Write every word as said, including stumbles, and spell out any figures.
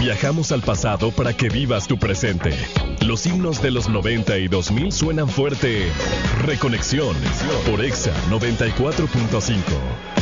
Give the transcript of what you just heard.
Viajamos al pasado para que vivas tu presente. Los himnos de los noventa y dos mil suenan fuerte. Reconexión por Exa noventa y cuatro punto cinco.